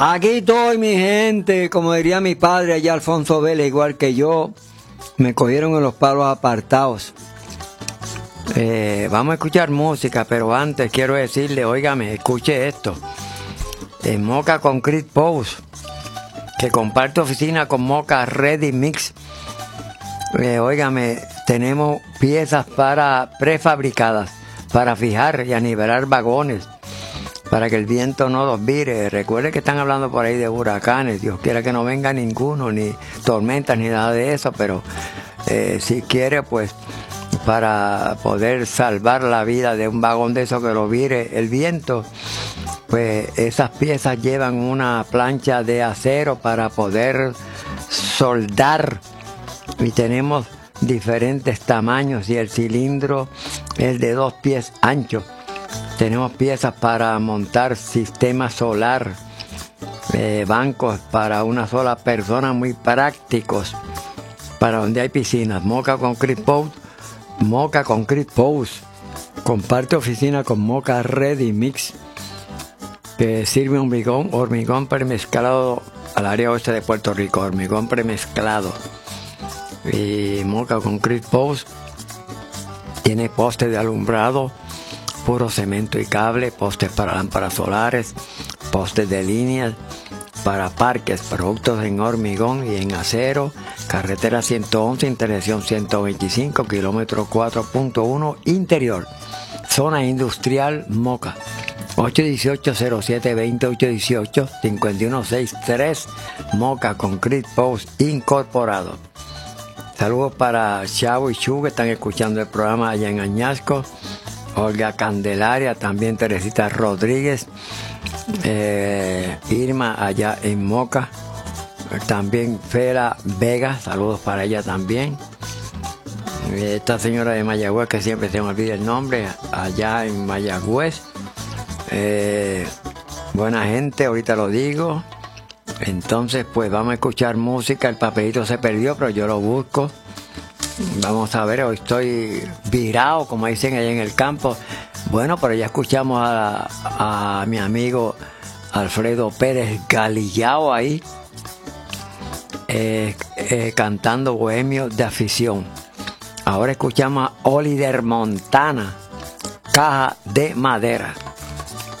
Aquí estoy, mi gente, como diría mi padre allá, Alfonso Vélez, igual que yo, me cogieron en los palos apartados. Vamos a escuchar música, pero antes quiero decirle, óigame, escuche esto. En Mocha Concrete Pose, que comparte oficina con Mocha Ready Mix. Óigame, tenemos piezas prefabricadas para fijar y anivelar vagones, para que el viento no los vire. Recuerde que están hablando por ahí de huracanes. Dios quiera que no venga ninguno, ni tormentas, ni nada de eso, pero si quiere, pues, para poder salvar la vida de un vagón de eso que lo vire el viento, pues esas piezas llevan una plancha de acero para poder soldar, y tenemos diferentes tamaños, y el cilindro es de 2 pies ancho. Tenemos piezas para montar sistema solar, bancos para una sola persona muy prácticos, para donde hay piscinas. Mocha Concrete Pose comparte oficina con Mocha Ready Mix, que sirve hormigón premezclado al área oeste de Puerto Rico, hormigón premezclado. Y Mocha Concrete Pose tiene postes de alumbrado, puro cemento y cable, postes para lámparas solares, postes de líneas para parques, productos en hormigón y en acero, carretera 111, intersección 125, kilómetro 4.1 interior, zona industrial Mocha. 818-07-20, 818-5163, Mocha Concrete Pose Incorporado. Saludos para Chavo y Chu, que están escuchando el programa allá en Añasco. Olga Candelaria, también Teresita Rodríguez, Irma allá en Mocha, también Fela Vega, saludos para ella también. Esta señora de Mayagüez, que siempre se me olvida el nombre, allá en Mayagüez. Buena gente, ahorita lo digo. Entonces, pues vamos a escuchar música. El papelito se perdió, pero yo lo busco. Vamos a ver, hoy estoy virado, como dicen allá en el campo. Bueno, pero ya escuchamos a mi amigo Alfredo Pérez Galillao ahí, cantando Bohemio de Afición. Ahora escuchamos a Oliver Montana, Caja de Madera.